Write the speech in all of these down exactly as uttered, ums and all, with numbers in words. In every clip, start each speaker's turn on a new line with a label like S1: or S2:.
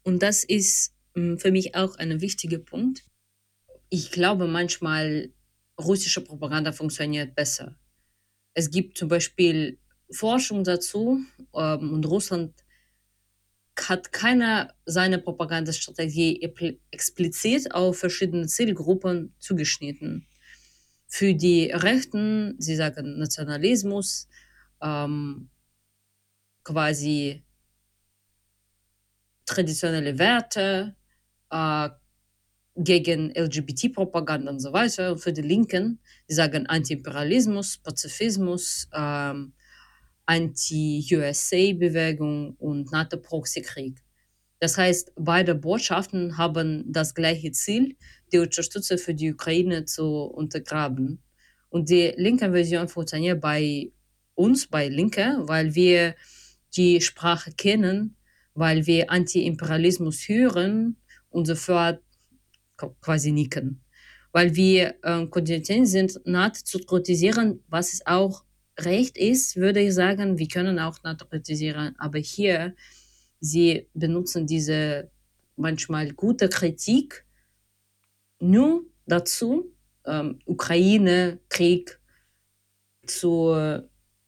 S1: Und das ist mm, für mich auch ein wichtiger Punkt. Ich glaube manchmal, russische Propaganda funktioniert besser. Es gibt zum Beispiel Forschung dazu ähm, und Russland hat keiner seine Propagandastrategie epl- explizit auf verschiedene Zielgruppen zugeschnitten. Für die Rechten, sie sagen Nationalismus, ähm, quasi traditionelle Werte, äh, gegen L G B T-Propaganda und so weiter. Und für die Linken, die sagen Anti-Imperialismus, Pazifismus, ähm, Anti-U S A-Bewegung und NATO-Proxy-Krieg. Das heißt, beide Botschaften haben das gleiche Ziel, die Unterstützung für die Ukraine zu untergraben. Und die linke Version funktioniert bei uns, bei Linke, weil wir die Sprache kennen, weil wir Anti-Imperialismus hören und sofort quasi nicken. Weil wir äh, konditioniert sind, NATO zu kritisieren, was es auch recht ist, würde ich sagen. Wir können auch NATO kritisieren, aber hier, sie benutzen diese manchmal gute Kritik nur dazu, ähm, Ukraine-Krieg zu äh,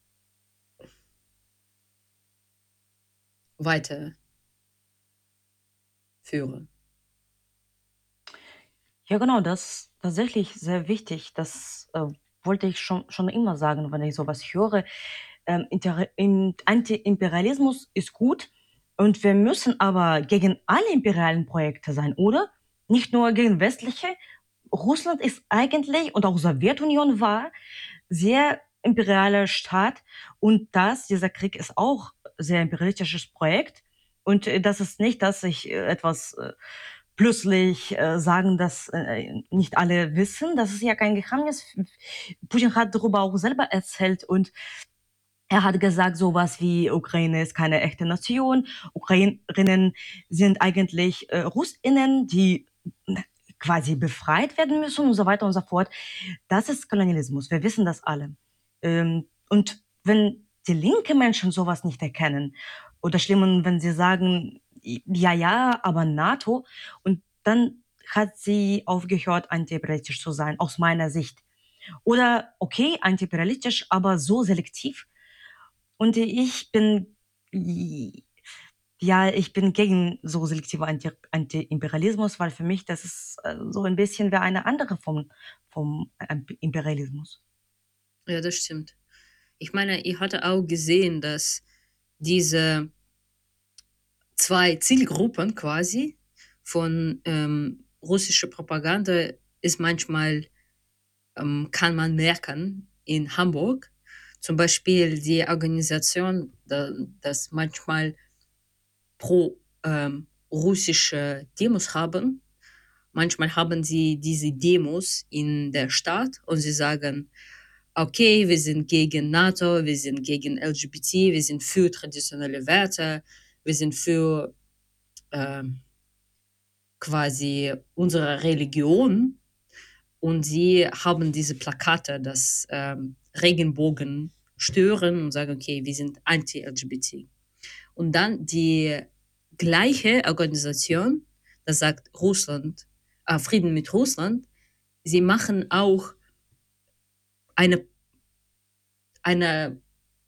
S1: weiterführen.
S2: Ja, genau, das ist tatsächlich sehr wichtig. Das äh, wollte ich schon, schon immer sagen, wenn ich sowas höre. Ähm, Inter in, Anti-Imperialismus ist gut und wir müssen aber gegen alle imperialen Projekte sein, oder? Nicht nur gegen westliche. Russland ist eigentlich und auch Sowjetunion war sehr imperialer Staat und das, dieser Krieg ist auch sehr imperialistisches Projekt. Und äh, das ist nicht, dass ich äh, etwas äh, plötzlich äh, sagen, dass äh, nicht alle wissen. Das ist ja kein Geheimnis. Putin hat darüber auch selber erzählt und er hat gesagt, sowas wie Ukraine ist keine echte Nation. Ukrainerinnen sind eigentlich äh, Russinnen, die quasi befreit werden müssen und so weiter und so fort. Das ist Kolonialismus. Wir wissen das alle. Ähm, und wenn die linke Menschen sowas nicht erkennen oder schlimmer, wenn sie sagen, ja, ja, aber NATO, und dann hat sie aufgehört, antiimperialistisch zu sein, aus meiner Sicht. Oder okay, antiimperialistisch, aber so selektiv. Und ich bin, ja, ich bin gegen so selektiver Anti Anti-Imperialismus, weil für mich das ist äh, so ein bisschen wie eine andere Form vom Imp- Imperialismus.
S1: Ja, das stimmt. Ich meine, ich hatte auch gesehen, dass diese zwei Zielgruppen quasi von ähm, russischer Propaganda ist manchmal, ähm, kann man merken, in Hamburg. Zum Beispiel die Organisation, da, das manchmal pro ähm, russische Demos haben. Manchmal haben sie diese Demos in der Stadt und sie sagen, okay, wir sind gegen NATO, wir sind gegen L G B T, wir sind für traditionelle Werte, wir sind für ähm, quasi unsere Religion und sie haben diese Plakate, das ähm, Regenbogen stören und sagen, okay, wir sind anti-L G B T. Und dann die gleiche Organisation, das sagt Russland, äh, Frieden mit Russland, sie machen auch eine, eine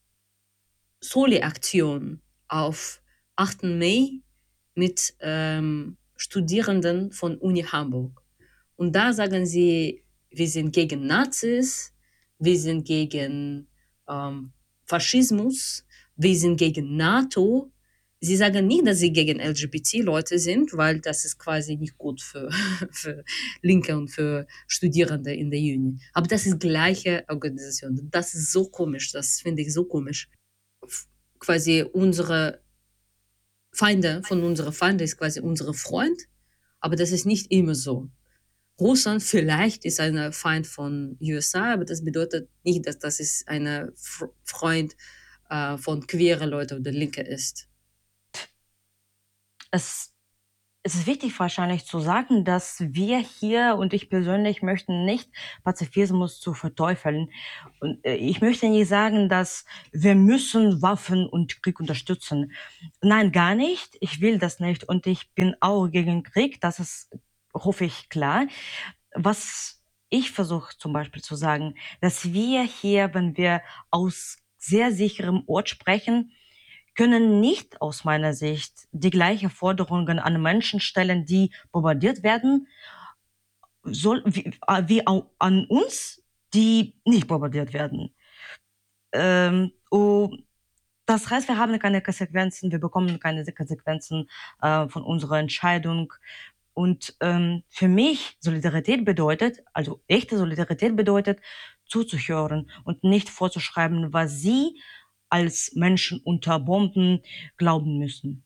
S1: Soli-Aktion auf achten Mai mit ähm, Studierenden von Uni Hamburg. Und da sagen sie, wir sind gegen Nazis, wir sind gegen ähm, Faschismus, wir sind gegen NATO. Sie sagen nicht, dass sie gegen L G B T-Leute sind, weil das ist quasi nicht gut für, für Linke und für Studierende in der Uni. Aber das ist gleiche Organisation. Das ist so komisch, das finde ich so komisch. Quasi unsere Feinde von unseren Feinden ist quasi unsere Freund, aber das ist nicht immer so. Russland vielleicht ist ein Feind von U S A, aber das bedeutet nicht, dass das ist ein Freund äh, von queere Leute oder Linke ist.
S2: Es Es ist wichtig wahrscheinlich zu sagen, dass wir hier und ich persönlich möchten nicht Pazifismus zu verteufeln. Und äh, ich möchte nicht sagen, dass wir müssen Waffen und Krieg unterstützen. Nein, gar nicht. Ich will das nicht. Und ich bin auch gegen Krieg. Das ist, hoffe ich, klar. Was ich versuche zum Beispiel zu sagen, dass wir hier, wenn wir aus sehr sicherem Ort sprechen, können nicht aus meiner Sicht die gleichen Forderungen an Menschen stellen, die bombardiert werden, soll, wie, äh, wie auch an uns, die nicht bombardiert werden. Ähm, und das heißt, wir haben keine Konsequenzen, wir bekommen keine Konsequenzen äh, von unserer Entscheidung. Und ähm, für mich Solidarität bedeutet, also echte Solidarität bedeutet, zuzuhören und nicht vorzuschreiben, was sie als Menschen unter Bomben glauben müssen.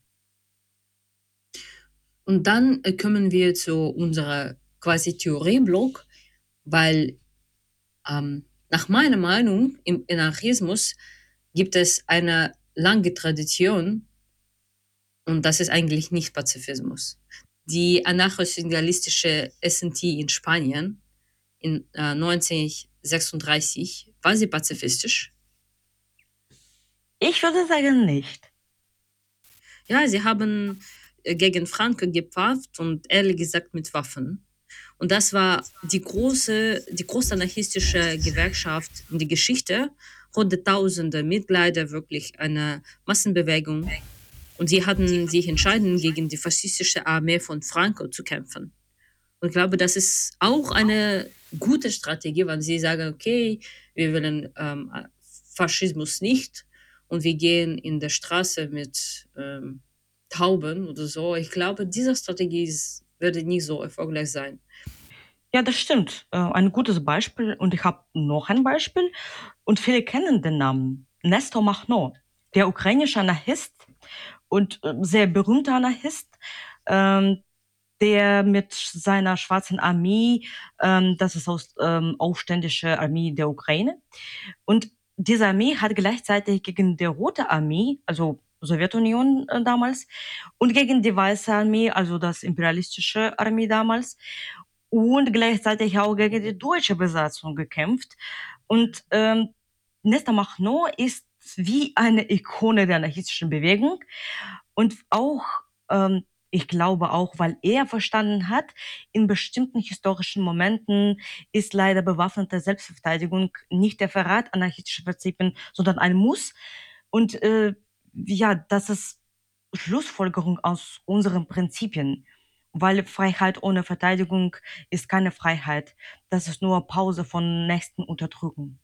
S1: Und dann äh, kommen wir zu unserer quasi Theorieblock, weil ähm, nach meiner Meinung im Anarchismus gibt es eine lange Tradition und das ist eigentlich nicht Pazifismus. Die anarchosyndikalistische S N T in Spanien in äh, neunzehnhundertsechsunddreißig war sie pazifistisch.
S2: Ich würde sagen nicht.
S1: Ja, sie haben äh, gegen Franco gepfafft und ehrlich gesagt mit Waffen. Und das war die große, die große anarchistische Gewerkschaft in der Geschichte. Hunderttausende Mitglieder, wirklich eine Massenbewegung. Und sie hatten sich entschieden, gegen die faschistische Armee von Franco zu kämpfen. Und ich glaube, das ist auch eine gute Strategie, wenn sie sagen, okay, wir wollen ähm, Faschismus nicht und wir gehen in der Straße mit ähm, Tauben oder so. Ich glaube, diese Strategie ist, würde nicht so erfolgreich sein.
S2: Ja, das stimmt. Äh, ein gutes Beispiel. Und ich habe noch ein Beispiel. Und viele kennen den Namen. Nestor Makhno, der ukrainische Anarchist und äh, sehr berühmter Anarchist, ähm, der mit seiner schwarzen Armee, ähm, das ist aus ähm, aufständische Armee der Ukraine, und diese Armee hat gleichzeitig gegen die Rote Armee, also Sowjetunion äh, damals, und gegen die Weiße Armee, also das imperialistische Armee damals, und gleichzeitig auch gegen die deutsche Besatzung gekämpft. Und ähm, Nestor Makhno ist wie eine Ikone der anarchistischen Bewegung und auch, ähm, ich glaube auch, weil er verstanden hat, in bestimmten historischen Momenten ist leider bewaffnete Selbstverteidigung nicht der Verrat anarchistischer Prinzipien, sondern ein Muss. Und äh, ja, das ist Schlussfolgerung aus unseren Prinzipien, weil Freiheit ohne Verteidigung ist keine Freiheit. Das ist nur Pause von nächsten Unterdrückung.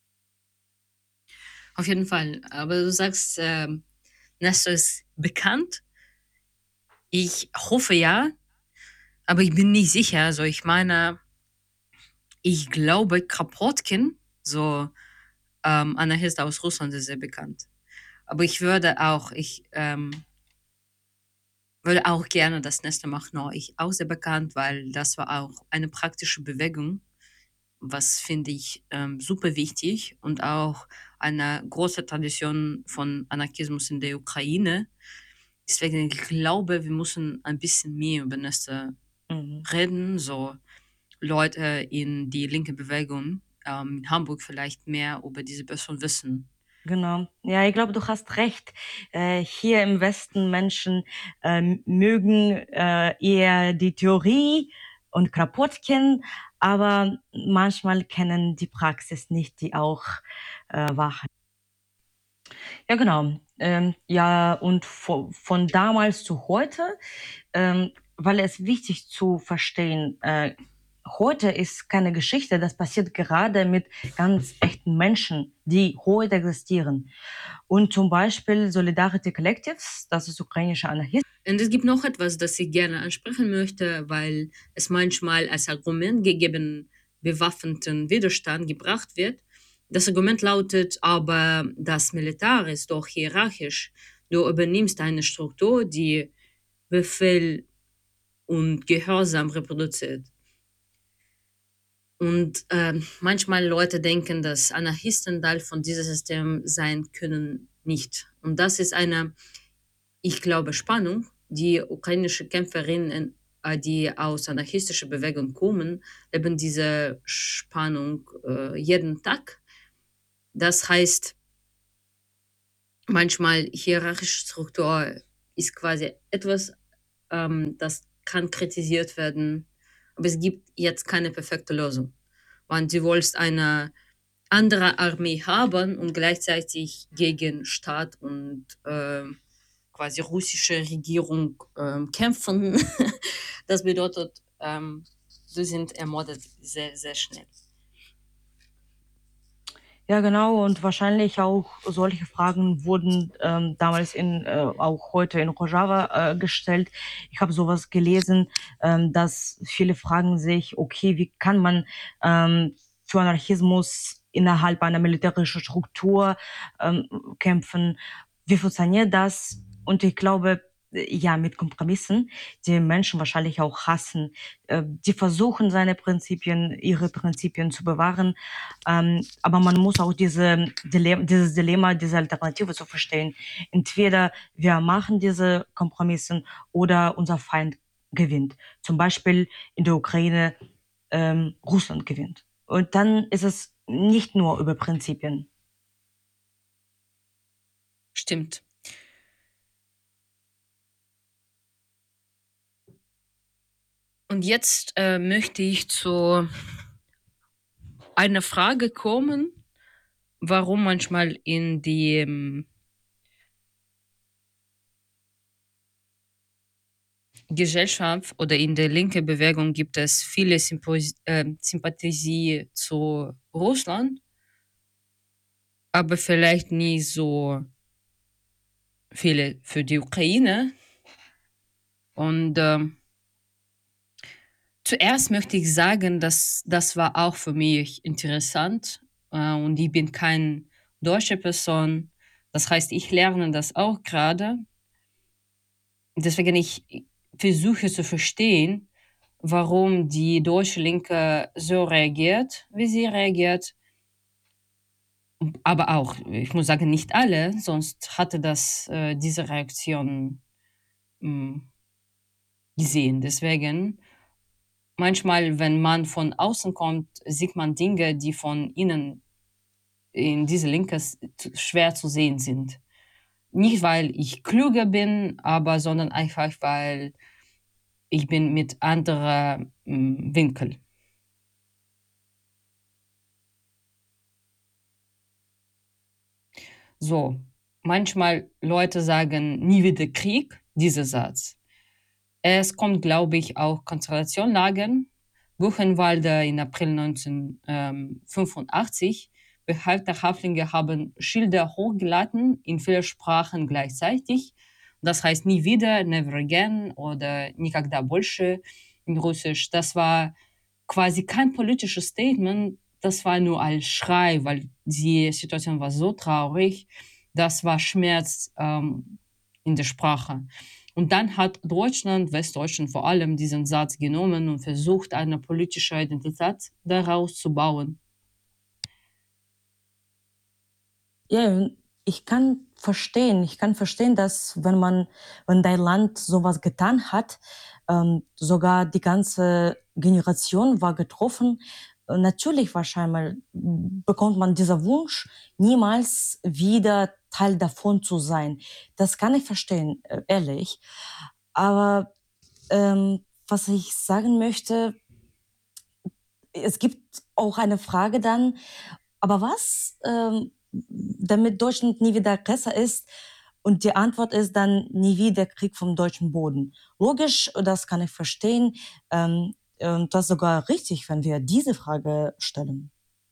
S1: Auf jeden Fall. Aber du sagst, ähm, Nestor ist bekannt. Ich hoffe ja, aber ich bin nicht sicher. Also ich meine, ich glaube, Kropotkin, so ähm, Anarchist aus Russland, ist sehr bekannt. Aber ich würde auch, ich ähm, würde auch gerne das Nestor Makhno ich auch sehr bekannt, weil das war auch eine praktische Bewegung, was finde ich ähm, super wichtig und auch eine große Tradition von Anarchismus in der Ukraine. Deswegen ich glaube, wir müssen ein bisschen mehr über Nestor
S2: Mhm.
S1: reden, so Leute in die linke Bewegung ähm, in Hamburg vielleicht mehr über diese Person wissen.
S2: Genau. Ja, ich glaube, du hast recht. Äh, hier im Westen Menschen ähm, mögen äh, eher die Theorie und Kropotkin, aber manchmal kennen die Praxis nicht, die auch äh, Wahrheit. Ja, genau. Ähm, ja, und vo von damals zu heute, ähm, weil es wichtig zu verstehen, äh, heute ist keine Geschichte, das passiert gerade mit ganz echten Menschen, die heute existieren. Und zum Beispiel Solidarity Collectives, das ist ukrainische Anarchisten.
S1: Und es gibt noch etwas, das ich gerne ansprechen möchte, weil es manchmal als Argument gegen bewaffneten Widerstand gebracht wird. Das Argument lautet aber, das Militär ist doch hierarchisch. Du übernimmst eine Struktur, die Befehl und Gehorsam reproduziert. Und ähm, manchmal Leute denken, dass Anarchisten Teil von diesem System sein können, nicht. Und das ist eine, ich glaube, Spannung. die ukrainische Kämpferinnen, äh, die aus anarchistischer Bewegung kommen, eben diese Spannung äh, jeden Tag. Das heißt, manchmal hierarchische Struktur ist quasi etwas, ähm, das kann kritisiert werden, aber es gibt jetzt keine perfekte Lösung. Und du wolltest eine andere Armee haben und gleichzeitig gegen Staat und äh, quasi russische Regierung ähm, kämpfen. Das bedeutet, ähm, sie sind ermordet sehr, sehr schnell.
S2: Ja, genau, und wahrscheinlich auch solche Fragen wurden ähm, damals in, äh, auch heute in Rojava äh, gestellt. Ich habe sowas gelesen, ähm, dass viele fragen sich, okay, wie kann man ähm, für Anarchismus innerhalb einer militärischen Struktur ähm, kämpfen? Wie funktioniert das? Und ich glaube, äh, ja, mit Kompromissen, die Menschen wahrscheinlich auch hassen. Äh, die versuchen, seine Prinzipien, ihre Prinzipien zu bewahren, ähm, aber man muss auch diese Dile dieses Dilemma, diese Alternative zu verstehen. Entweder wir machen diese Kompromisse oder unser Feind gewinnt. Zum Beispiel in der Ukraine ähm, Russland gewinnt. Und dann ist es nicht nur über Prinzipien.
S1: Stimmt. Und jetzt äh, möchte ich zu einer Frage kommen, warum manchmal in die Gesellschaft oder in der linken Bewegung gibt es viele Sympos äh, Sympathie zu Russland, aber vielleicht nie so viele für die Ukraine. Und ähm, zuerst möchte ich sagen, dass das war auch für mich interessant äh, und ich bin keine deutsche Person. Das heißt, ich lerne das auch gerade. Deswegen ich versuche zu verstehen, warum die deutsche Linke so reagiert, wie sie reagiert. Aber auch, ich muss sagen, nicht alle, sonst hatte das äh, diese Reaktion mh, gesehen. Deswegen, manchmal, wenn man von außen kommt, sieht man Dinge, die von innen in diese Linke s- t- schwer zu sehen sind. Nicht, weil ich klüger bin, aber sondern einfach, weil ich bin mit anderer mh, Winkel. So, manchmal Leute sagen nie wieder Krieg, dieser Satz. Es kommt, glaube ich, auch Konzentrationslagern. Buchenwalder in April neunzehnhundertfünfundachtzig. Behaltene Häftlinge haben Schilder hochgeladen in vielen Sprachen gleichzeitig. Das heißt nie wieder, never again oder никогда больше in Russisch. Das war quasi kein politisches Statement, das war nur ein Schrei, weil die Situation war so traurig, das war Schmerz ähm, in der Sprache. Und dann hat Deutschland, Westdeutschland vor allem, diesen Satz genommen und versucht, eine politische Identität daraus zu bauen.
S2: Ja, ich kann verstehen, ich kann verstehen, dass wenn man, wenn dein Land sowas getan hat, ähm, sogar die ganze Generation war getroffen, äh, natürlich wahrscheinlich bekommt man dieser Wunsch, niemals wieder Teil davon zu sein. Das kann ich verstehen, äh, ehrlich. Aber ähm, was ich sagen möchte, es gibt auch eine Frage dann, aber was, ähm, damit Deutschland nie wieder Aggressor ist? Und die Antwort ist dann nie wieder Krieg vom deutschen Boden. Logisch, das kann ich verstehen. Ähm, und das ist sogar richtig, wenn wir diese Frage stellen.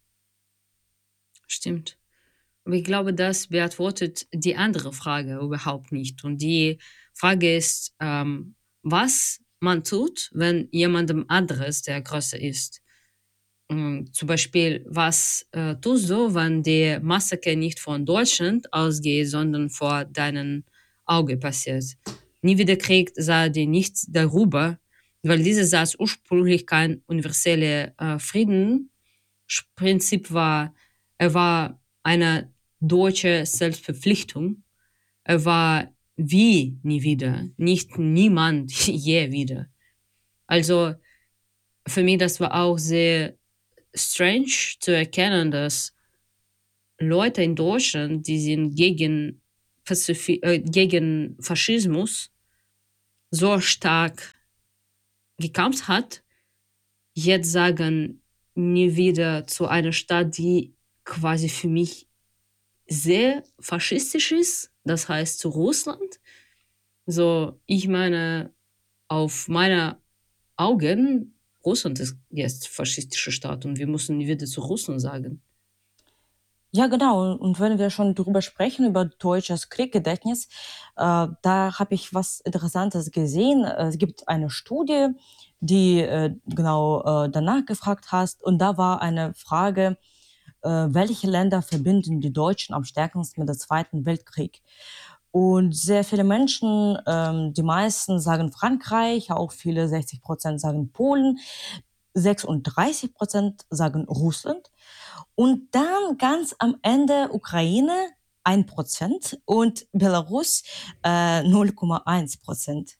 S1: Stimmt. Aber ich glaube, das beantwortet die andere Frage überhaupt nicht. Und die Frage ist, ähm, was man tut, wenn jemandem anderes der größer ist. Ähm, zum Beispiel, was äh, tust du, wenn die Massaker nicht von Deutschland ausgeht, sondern vor deinem Auge passiert? Nie wieder Krieg sah dir nichts darüber, weil dieser Satz ursprünglich kein universeller äh, Friedensprinzip war. Er war eine deutsche Selbstverpflichtung. Er war wie nie wieder, nicht niemand je wieder. Also für mich, das war auch sehr strange zu erkennen, dass Leute in Deutschland, die sind gegen, Pazifi äh, gegen Faschismus so stark gekämpft hat, jetzt sagen, nie wieder zu einer Stadt, die quasi für mich sehr faschistisch ist, das heißt zu Russland. So, ich meine, auf meine Augen, Russland ist jetzt faschistischer Staat und wir müssen nie wieder zu Russland sagen.
S2: Ja, genau. Und wenn wir schon darüber sprechen, über deutsches Kriegsgedächtnis, äh, da habe ich was Interessantes gesehen. Äh, Es gibt eine Studie, die äh, genau äh, danach gefragt hast. Und da war eine Frage, äh, welche Länder verbinden die Deutschen am stärksten mit dem Zweiten Weltkrieg? Und sehr viele Menschen, ähm, die meisten sagen Frankreich, auch viele, sechzig Prozent sagen Polen, sechsunddreißig Prozent sagen Russland. Und dann ganz am Ende Ukraine ein Prozent und Belarus äh, null Komma eins Prozent.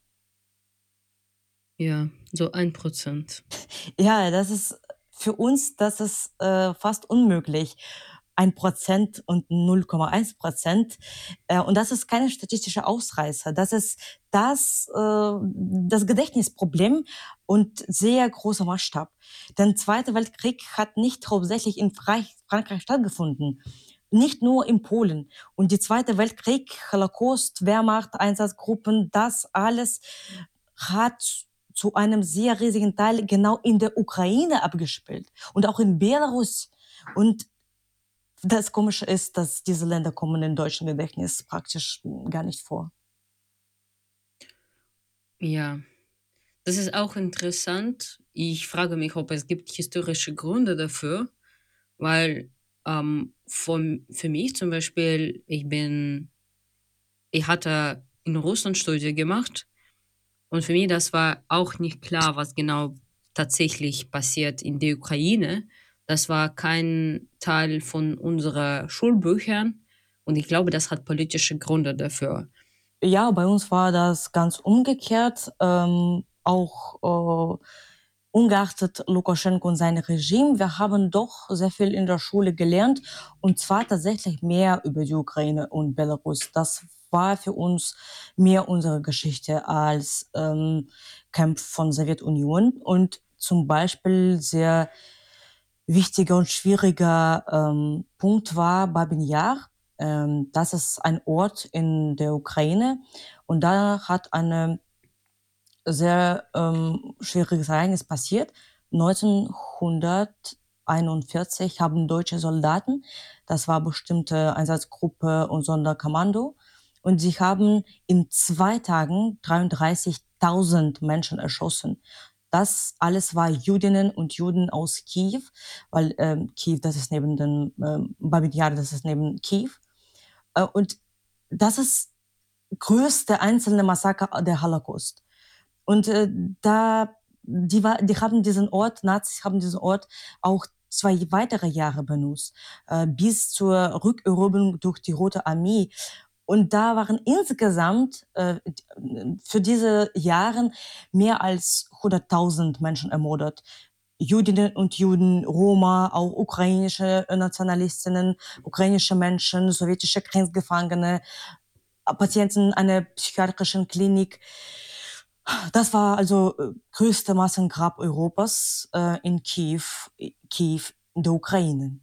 S1: Ja, so ein Prozent.
S2: Ja, das ist für uns, das ist äh, fast unmöglich. Ein Prozent und null Komma eins Prozent. Äh, und das ist keine statistische Ausreißer. Das ist das, äh, das Gedächtnisproblem und sehr großer Maßstab. Der Zweite Weltkrieg hat nicht hauptsächlich in Frankreich, Frankreich stattgefunden. Nicht nur in Polen. Und der Zweite Weltkrieg, Holocaust, Wehrmacht, Einsatzgruppen, das alles hat zu einem sehr riesigen Teil genau in der Ukraine abgespielt und auch in Belarus. Und das Komische ist, dass diese Länder kommen im deutschen Gedächtnis praktisch gar nicht vor.
S1: Ja, das ist auch interessant. Ich frage mich, ob es gibt historische Gründe dafür, weil ähm, von, für mich zum Beispiel, ich bin, ich hatte in Russland Studie gemacht und für mich das war auch nicht klar, was genau tatsächlich passiert in der Ukraine. Das war kein Teil von unseren Schulbüchern und ich glaube, das hat politische Gründe dafür.
S2: Ja, bei uns war das ganz umgekehrt. Ähm, auch äh, ungeachtet Lukaschenko und sein Regime, wir haben doch sehr viel in der Schule gelernt und zwar tatsächlich mehr über die Ukraine und Belarus. Das war für uns mehr unsere Geschichte als ähm, Kampf von Sowjetunion und zum Beispiel sehr wichtiger und schwieriger ähm, Punkt war Babin Yar. Ähm, das ist ein Ort in der Ukraine und da hat eine sehr ähm, schwieriges Ereignis passiert. neunzehnhunderteinundvierzig haben deutsche Soldaten, das war bestimmte Einsatzgruppe und Sonderkommando, und sie haben in zwei Tagen dreiunddreißigtausend Menschen erschossen. Das alles war Jüdinnen und Juden aus Kiew, weil ähm, Kiew, das ist neben den ähm, Babin Yar, das ist neben Kiew. Äh, und das ist größte einzelne Massaker der Holocaust. Und äh, da, die, war, die haben diesen Ort, Nazis haben diesen Ort auch zwei weitere Jahre benutzt, äh, bis zur Rückeroberung durch die Rote Armee. Und da waren insgesamt äh, für diese Jahre mehr als hunderttausend Menschen ermordet. Jüdinnen und Juden, Roma, auch ukrainische Nationalistinnen, ukrainische Menschen, sowjetische Kriegsgefangene, Patienten einer psychiatrischen Klinik. Das war also äh, größte Massengrab Europas äh, in Kiew, Kiew in der Ukraine.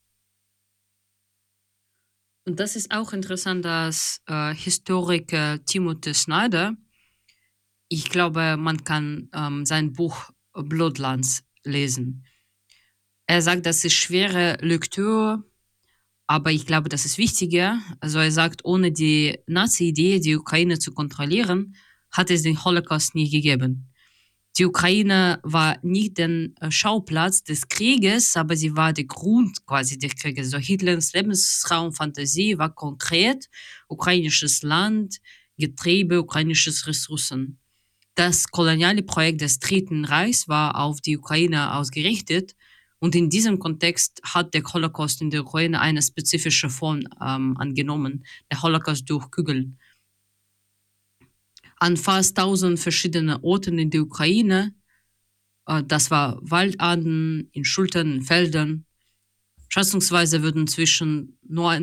S1: Und das ist auch interessant, dass äh, Historiker Timothy Snyder, ich glaube, man kann ähm, sein Buch Bloodlands lesen. Er sagt, das ist schwere Lektüre, aber ich glaube, das ist wichtiger. Also er sagt, ohne die Nazi-Idee, die Ukraine zu kontrollieren, hat es den Holocaust nie gegeben. Die Ukraine war nicht der äh, Schauplatz des Krieges, aber sie war der Grund quasi des Krieges. So Hitlers Lebensraum, Fantasie war konkret ukrainisches Land, Getriebe, ukrainisches Ressourcen. Das koloniale Projekt des Dritten Reichs war auf die Ukraine ausgerichtet und in diesem Kontext hat der Holocaust in der Ukraine eine spezifische Form ähm, angenommen, der Holocaust durch Kügeln. an fast tausend verschiedene Orten in der Ukraine. Äh, das war Waldarten, in Schultern, in Feldern. Schätzungsweise würden zwischen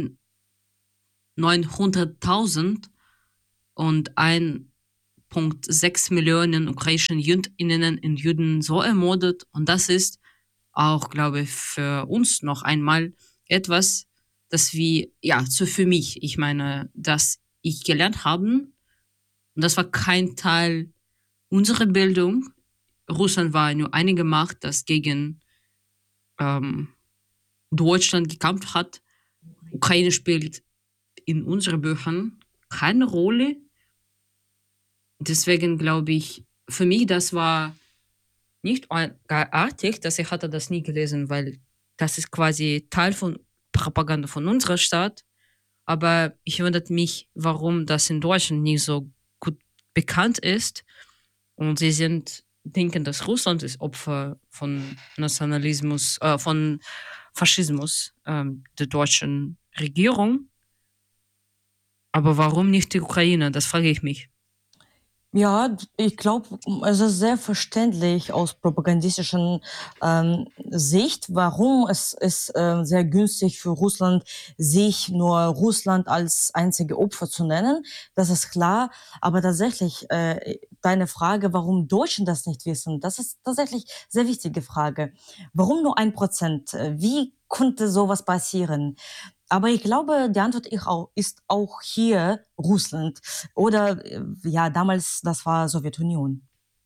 S1: neunhunderttausend und eins Komma sechs Millionen ukrainischen Jüdinnen und Juden so ermordet. Und das ist auch, glaube ich, für uns noch einmal etwas, das wir, ja, so für mich, ich meine, dass ich gelernt haben. Und das war kein Teil unserer Bildung. Russland war nur eine Macht, das gegen ähm, Deutschland gekämpft hat. Ukraine spielt in unseren Büchern keine Rolle. Deswegen glaube ich, für mich, das war nicht artig, dass ich hatte das nie gelesen, weil das ist quasi Teil von Propaganda von unserer Stadt. Aber ich wundert mich, warum das in Deutschland nicht so gut bekannt ist. Und sie sind, denken, dass Russland ist Opfer von Nationalismus, äh, von Faschismus ähm, der deutschen Regierung. Aber warum nicht die Ukraine? Das frage ich mich.
S2: Ja, ich glaube, es ist sehr verständlich aus propagandistischen ähm, Sicht, warum es ist äh, sehr günstig für Russland, sich nur Russland als einzige Opfer zu nennen. Das ist klar. Aber tatsächlich, äh, deine Frage, warum Deutschen das nicht wissen, das ist tatsächlich sehr wichtige Frage. Warum nur ein Prozent? Wie konnte sowas passieren? Aber ich glaube, die Antwort ich auch, ist auch hier Russland. Oder äh, ja, damals, das war Sowjetunion.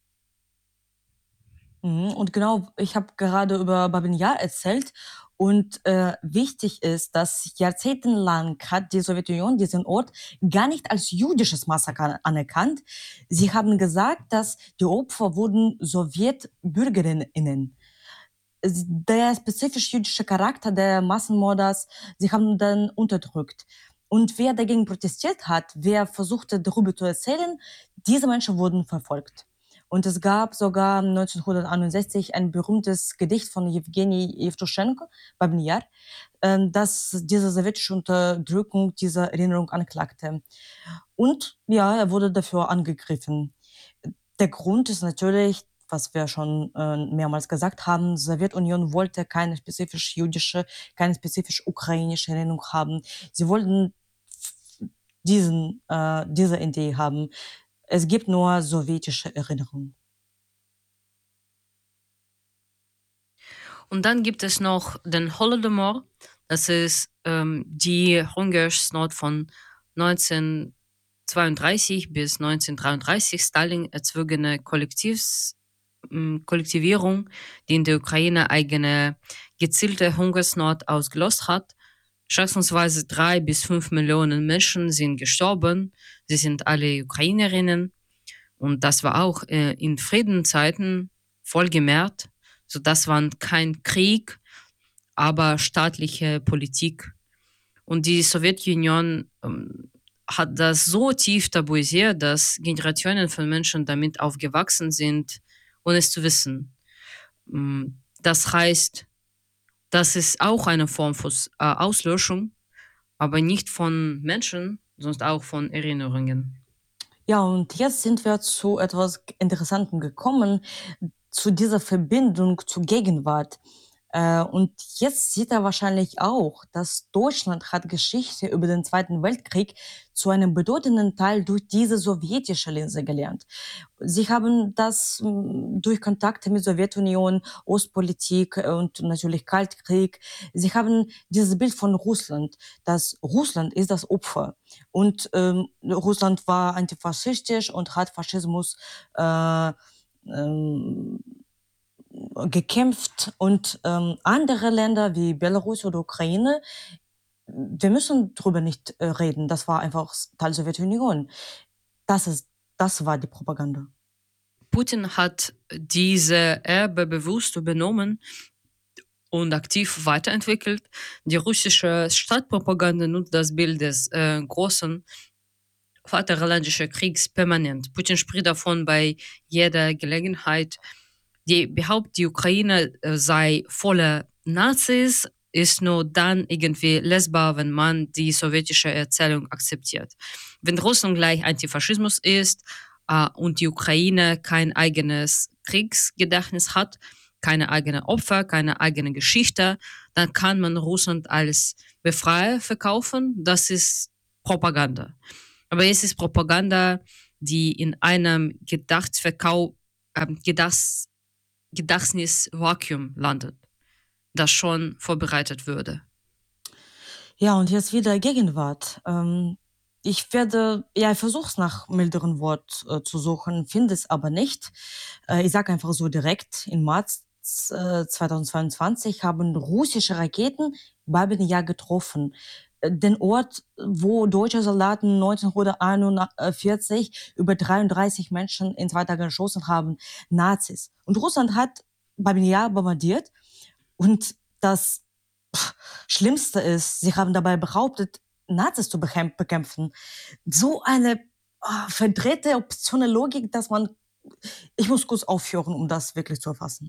S2: Mhm. Und genau, ich habe gerade über Babin Yar erzählt. Und äh, wichtig ist, dass jahrzehntelang hat die Sowjetunion diesen Ort gar nicht als jüdisches Massaker anerkannt. Sie haben gesagt, dass die Opfer wurden Sowjetbürgerinnen. Der spezifisch jüdische Charakter der Massenmorders, sie haben dann unterdrückt. Und wer dagegen protestiert hat, wer versuchte darüber zu erzählen, diese Menschen wurden verfolgt. Und es gab sogar neunzehnhunderteinundsechzig ein berühmtes Gedicht von Jewgeni Jewtuschenko, Babin Yar, ähm, das diese sowjetische Unterdrückung dieser Erinnerung anklagte. Und ja, er wurde dafür angegriffen. Der Grund ist natürlich, was wir schon äh, mehrmals gesagt haben, Sowjetunion wollte keine spezifisch jüdische, keine spezifisch ukrainische Erinnerung haben. Sie wollten diesen, äh, diese Idee haben. Es gibt nur sowjetische Erinnerung.
S1: Und dann gibt es noch den Holodomor. Das ist ähm, die Hungersnot von neunzehnhundertzweiunddreißig bis neunzehnhundertdreiunddreißig, Stalin erzwungene Kollektivs, ähm, Kollektivierung, die in der Ukraine eigene gezielte Hungersnot ausgelöst hat. Schätzungsweise drei bis fünf Millionen Menschen sind gestorben. Sie sind alle Ukrainerinnen. Und das war auch äh, in Friedenzeiten vollgemerkt. So, das war kein Krieg, aber staatliche Politik. Und die Sowjetunion ähm, hat das so tief tabuisiert, dass Generationen von Menschen damit aufgewachsen sind, ohne es zu wissen. Mm, Das heißt, das ist auch eine Form von äh, Auslöschung, aber nicht von Menschen, sondern auch von Erinnerungen.
S2: Ja, und jetzt sind wir zu etwas Interessantem gekommen, zu dieser Verbindung zur Gegenwart. Äh, und jetzt sieht er wahrscheinlich auch, dass Deutschland hat Geschichte über den Zweiten Weltkrieg zu einem bedeutenden Teil durch diese sowjetische Linse gelernt. Sie haben das mm, durch Kontakte mit Sowjetunion, Ostpolitik äh, und natürlich Kaltkrieg. Sie haben dieses Bild von Russland, dass Russland ist das Opfer. Und ähm, Russland war antifaschistisch und hat Faschismus äh, ähm, gekämpft. Und ähm, andere Länder wie Belarus oder Ukraine, wir müssen darüber nicht äh, reden. Das war einfach Teil der Sowjetunion. Das, ist, das war die Propaganda.
S1: Putin hat diese Erbe bewusst übernommen und aktiv weiterentwickelt. Die russische Stadtpropaganda nutzt das Bild des äh, großen Vaterländischen Kriegs permanent. Putin spricht davon bei jeder Gelegenheit. Die behauptet, die Ukraine äh, sei voller Nazis, ist nur dann irgendwie lesbar, wenn man die sowjetische Erzählung akzeptiert. Wenn Russland gleich Antifaschismus ist, äh, und die Ukraine kein eigenes Kriegsgedächtnis hat, keine eigenen Opfer, keine eigene Geschichte, dann kann man Russland als Befreier verkaufen. Das ist Propaganda. Aber es ist Propaganda, die in einem Gedachtsverkauf, ähm, Gedachts, Gedächtnisvakuum landet, das schon vorbereitet würde.
S2: Ja, und jetzt wieder Gegenwart. Ähm, ich werde, ja, ich versuche es nach milderen Wort äh, zu suchen, finde es aber nicht. Äh, ich sage einfach so direkt, im März äh, zweitausendzweiundzwanzig haben russische Raketen Babinja getroffen. Äh, Den Ort, wo deutsche Soldaten neunzehnhunderteinundvierzig über dreiunddreißig Menschen in zwei Tagen geschossen haben, Nazis. Und Russland hat Babinja bombardiert und das Schlimmste ist, sie haben dabei behauptet, Nazis zu bekämp- bekämpfen. So eine ah, verdrehte, optionale Logik, dass man, ich muss kurz aufhören, um das wirklich zu erfassen.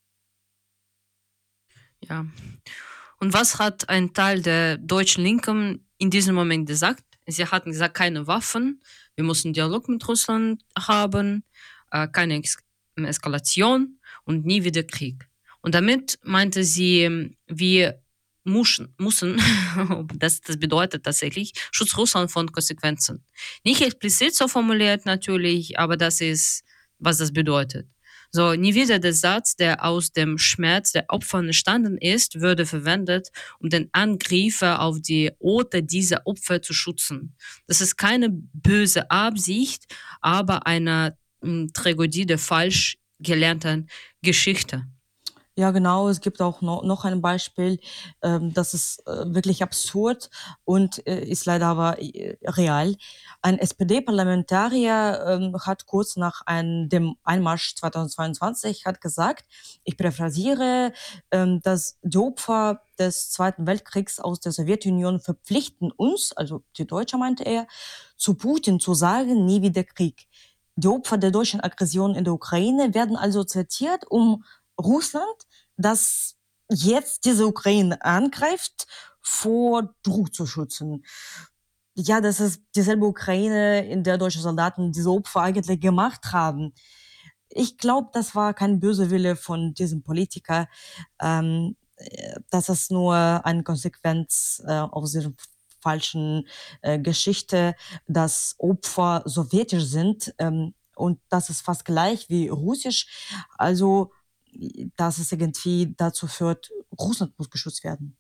S1: Ja. Und was hat ein Teil der deutschen Linken in diesem Moment gesagt? Sie hatten gesagt, keine Waffen, wir müssen Dialog mit Russland haben, äh, keine Ex Eskalation und nie wieder Krieg. Und damit meinte sie, wir muschen, müssen, das, das bedeutet tatsächlich, Schutz Russland von Konsequenzen. Nicht explizit so formuliert natürlich, aber das ist, was das bedeutet. So, nie wieder der Satz, der aus dem Schmerz der Opfer entstanden ist, würde verwendet, um den Angriffe auf die Orte dieser Opfer zu schützen. Das ist keine böse Absicht, aber eine mm, Tragödie der falsch gelernten Geschichte.
S2: Ja, genau. Es gibt auch no noch ein Beispiel, ähm, das ist, äh, wirklich absurd und, äh, ist leider aber, äh, real. Ein S P D-Parlamentarier, ähm, hat kurz nach ein dem Einmarsch zweitausendzweiundzwanzig hat gesagt, ich paraphrasiere, ähm, dass die Opfer des Zweiten Weltkriegs aus der Sowjetunion verpflichten uns, also die Deutsche meinte er, zu Putin zu sagen: „Nie wieder Krieg.“ Die Opfer der deutschen Aggression in der Ukraine werden also zitiert, um Russland, das jetzt diese Ukraine angreift, vor Druck zu schützen. Ja, das ist dieselbe Ukraine, in der deutsche Soldaten diese Opfer eigentlich gemacht haben. Ich glaube, das war kein böser Wille von diesem Politiker. Ähm, äh, das ist nur eine Konsequenz äh, aus dieser falschen äh, Geschichte, dass Opfer sowjetisch sind. Ähm, und das ist fast gleich wie russisch. Also, dass es irgendwie dazu führt, Russland muss geschützt werden.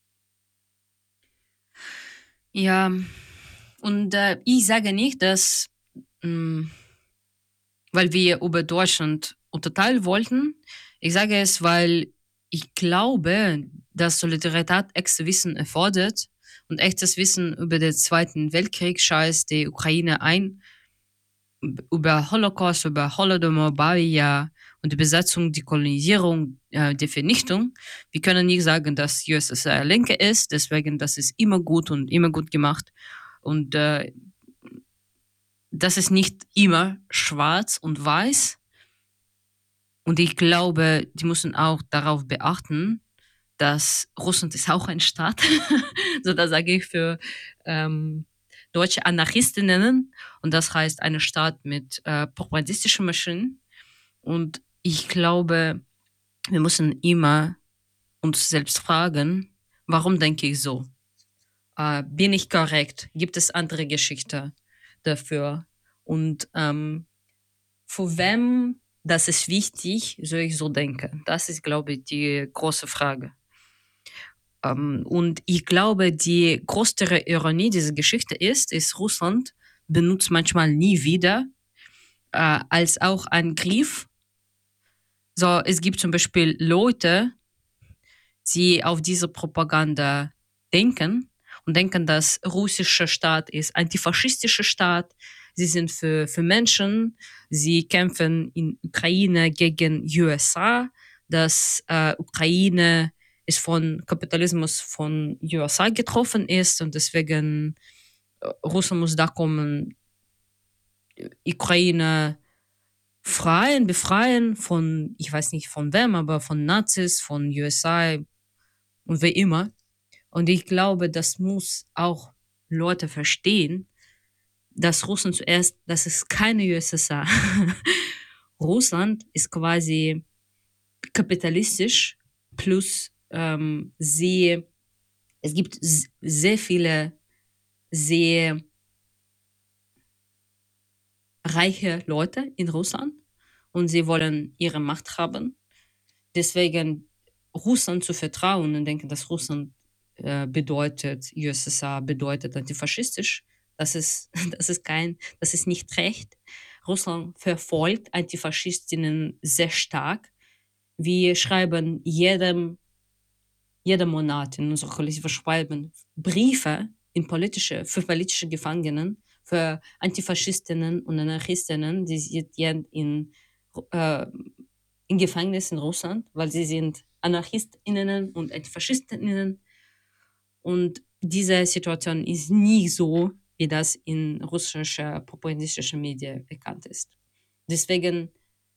S1: Ja, und äh, ich sage nicht, dass, mh, weil wir über Deutschland unterteilen wollten, ich sage es, weil ich glaube, dass Solidarität echtes Wissen erfordert und echtes Wissen über den Zweiten Weltkrieg scheißt die Ukraine ein, über Holocaust, über Holodomor, Bavia und die Besetzung, die Kolonisierung, äh, die Vernichtung. Wir können nicht sagen, dass U S S R Linke ist, deswegen das ist immer gut und immer gut gemacht. Und äh, das ist nicht immer schwarz und weiß. Und ich glaube, die müssen auch darauf beachten, dass Russland ist auch ein Staat. So, das sage ich für ähm, deutsche Anarchistinnen. Und das heißt eine Staat mit äh, propagandistischen Maschinen. Und ich glaube, wir müssen immer uns selbst fragen, warum denke ich so? Äh, bin ich korrekt? Gibt es andere Geschichten dafür? Und ähm, für wem das ist wichtig, soll ich so denken? Das ist, glaube ich, die große Frage. Ähm, und ich glaube, die größere Ironie dieser Geschichte ist, ist Russland benutzt manchmal nie wieder äh, als auch ein Griff. So, es gibt zum Beispiel Leute, die auf diese Propaganda denken und denken, dass russischer Staat ist antifaschistischer Staat. Sie sind für, für Menschen. Sie kämpfen in Ukraine gegen U S A. Dass äh, Ukraine ist von Kapitalismus von U S A getroffen ist und deswegen äh, Russland muss da kommen, Ukraine freien, befreien von, ich weiß nicht von wem, aber von Nazis, von U S A und wie immer. Und ich glaube, das muss auch Leute verstehen, dass Russland zuerst, das ist keine U S S R. Russland ist quasi kapitalistisch plus ähm, sehr, es gibt s- sehr viele sehr reiche Leute in Russland und sie wollen ihre Macht haben. Deswegen Russland zu vertrauen und denken, dass Russland äh, bedeutet, U S S R bedeutet antifaschistisch, das ist, das ist kein, das ist nicht recht. Russland verfolgt Antifaschistinnen sehr stark. Wir schreiben jedem, jeden Monat in unserer Kollektiv, wir schreiben Briefe in politische, für politische Gefangenen, für Antifaschistinnen und Anarchistinnen, die sind in, äh, in Gefängnis in Russland, weil sie sind Anarchistinnen und Antifaschistinnen. Und diese Situation ist nie so, wie das in russischer propagandistischer Medien bekannt ist. Deswegen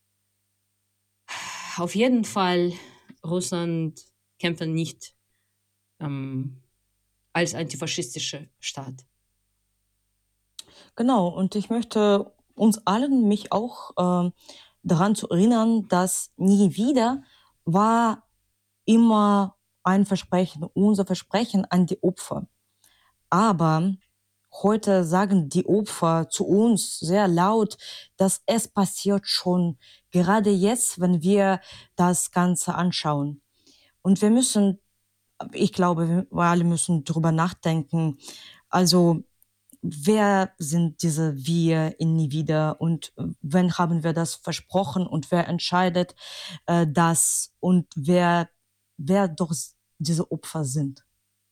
S1: auf jeden Fall Russland kämpfen nicht ähm, als antifaschistischer Staat.
S2: Genau, und ich möchte uns allen, mich auch, ähm, daran zu erinnern, dass nie wieder war immer ein Versprechen, unser Versprechen an die Opfer. Aber heute sagen die Opfer zu uns sehr laut, dass es passiert schon, gerade jetzt, wenn wir das Ganze anschauen. Und wir müssen, ich glaube, wir alle müssen drüber nachdenken. Also, wer sind diese wir in nie wieder und äh, wann haben wir das versprochen und wer entscheidet äh, das und wer, wer doch s- diese Opfer sind.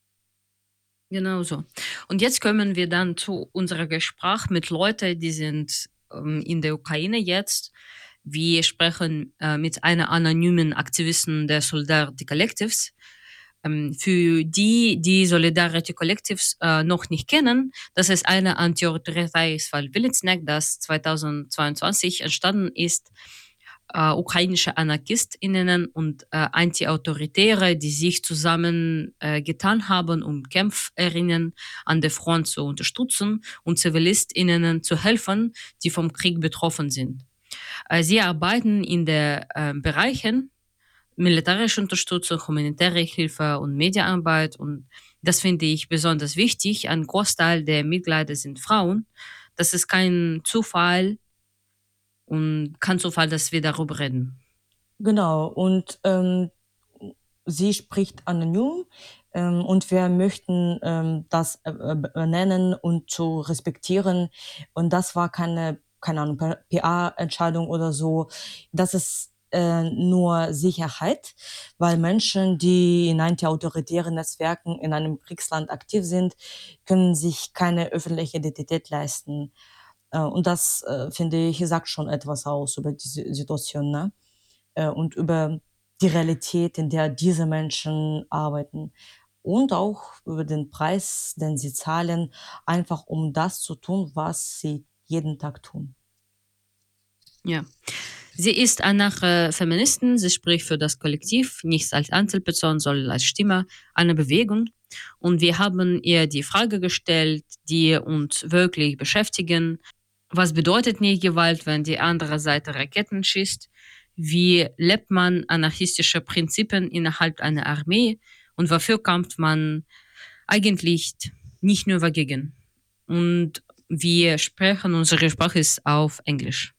S1: Genau so. Und jetzt kommen wir dann zu unserer Gespräch mit Leuten, die sind ähm, in der Ukraine jetzt. Wir sprechen äh, mit einer anonymen Aktivistin der Solidarity Collectives. Ähm, für die, die Solidarity Collectives äh, noch nicht kennen, das ist eine antiautoritäres Fall Willensneck, das zweitausendzweiundzwanzig entstanden ist, äh, ukrainische AnarchistInnen und äh, Antiautoritäre, die sich zusammen äh, getan haben, um KämpferInnen an der Front zu unterstützen und ZivilistInnen zu helfen, die vom Krieg betroffen sind. Äh, sie arbeiten in den äh, Bereichen militärische Unterstützung, humanitäre Hilfe und Medienarbeit und das finde ich besonders wichtig. Ein Großteil der Mitglieder sind Frauen. Das ist kein Zufall und kein Zufall, dass wir darüber reden.
S2: Genau, und ähm, sie spricht anonym ähm, und wir möchten ähm, das äh, äh, benennen und zu respektieren. Und das war keine, keine Ahnung, P R-Entscheidung oder so. Das ist äh, nur Sicherheit, weil Menschen, die in antiautoritären Netzwerken in einem Kriegsland aktiv sind, können sich keine öffentliche Identität leisten. Äh, und das, äh, finde ich, sagt schon etwas aus über diese Situation, ne? Äh, und über die Realität, in der diese Menschen arbeiten und auch über den Preis, den sie zahlen, einfach um das zu tun, was sie jeden Tag tun.
S1: Ja. Sie ist eine äh, Feministin, sie spricht für das Kollektiv, nicht als Einzelperson, sondern als Stimme einer Bewegung. Und wir haben ihr die Frage gestellt, die uns wirklich beschäftigen. Was bedeutet nicht Gewalt, wenn die andere Seite Raketen schießt? Wie lebt man anarchistische Prinzipien innerhalb einer Armee? Und wofür kämpft man eigentlich nicht nur dagegen? Und wir sprechen, unsere Sprache ist auf Englisch.